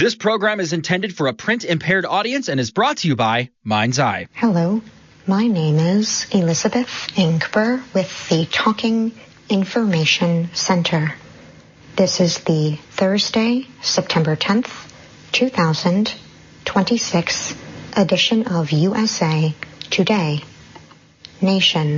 This program is intended for a print-impaired audience and is brought to you by Mind's Eye. Hello, my name is Elizabeth Inkber with the Talking Information Center. This is the Thursday, September 10th, 2026 edition of USA Today. Nation.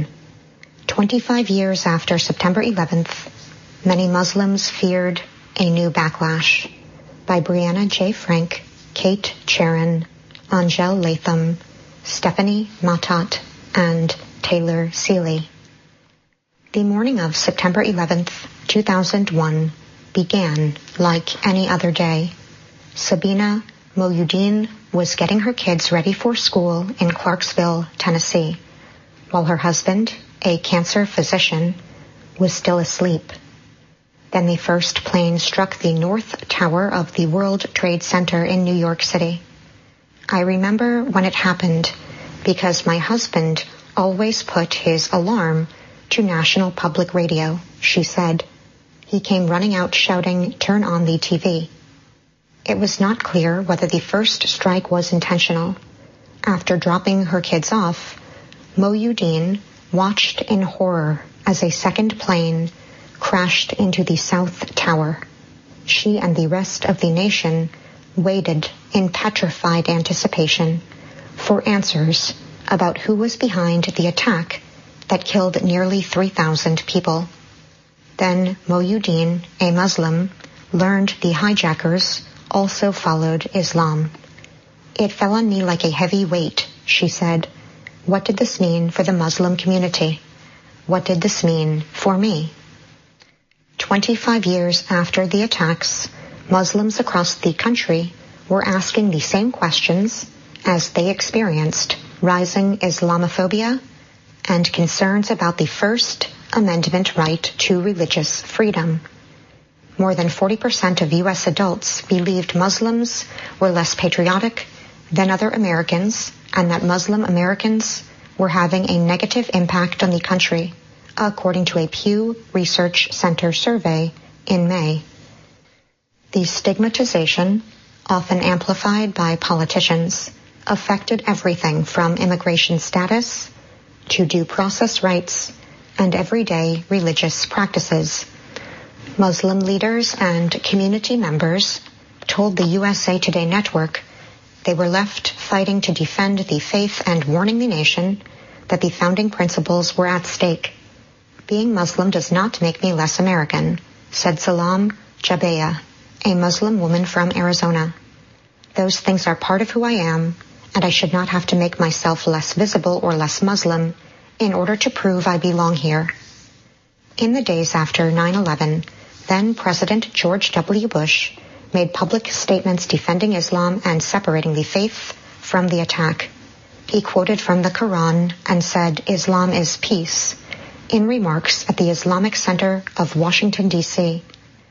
25 years after September 11th, many Muslims feared a new backlash. By Brianna J. Frank, Kate Charon, Angel Latham, Stephanie Matat, and Taylor Seeley. The morning of September 11th, 2001 began like any other day. Sabina Moyuddin was getting her kids ready for school in Clarksville, Tennessee, while her husband, a cancer physician, was still asleep. Then the first plane struck the North Tower of the World Trade Center in New York City. I remember when it happened because my husband always put his alarm to National Public Radio, she said. He came running out shouting, "Turn on the TV." It was not clear whether the first strike was intentional. After dropping her kids off, Moyuddin watched in horror as a second plane crashed into the South Tower. She and the rest of the nation waited in petrified anticipation for answers about who was behind the attack that killed nearly 3,000 people. Then Moyuddin, a Muslim, learned the hijackers also followed Islam. "It fell on me like a heavy weight," she said. "What did this mean for the Muslim community? What did this mean for me?" 25 years after the attacks, Muslims across the country were asking the same questions as they experienced rising Islamophobia and concerns about the First Amendment right to religious freedom. More than 40% of U.S. adults believed Muslims were less patriotic than other Americans and that Muslim Americans were having a negative impact on the country, according to a Pew Research Center survey in May. The stigmatization, often amplified by politicians, affected everything from immigration status to due process rights and everyday religious practices. Muslim leaders and community members told the USA Today network they were left fighting to defend the faith and warning the nation that the founding principles were at stake. "Being Muslim does not make me less American," said Salam Jabeya, a Muslim woman from Arizona. "Those things are part of who I am, and I should not have to make myself less visible or less Muslim in order to prove I belong here." In the days after 9/11, then President George W. Bush made public statements defending Islam and separating the faith from the attack. He quoted from the Quran and said, "Islam is peace," in remarks at the Islamic Center of Washington, D.C.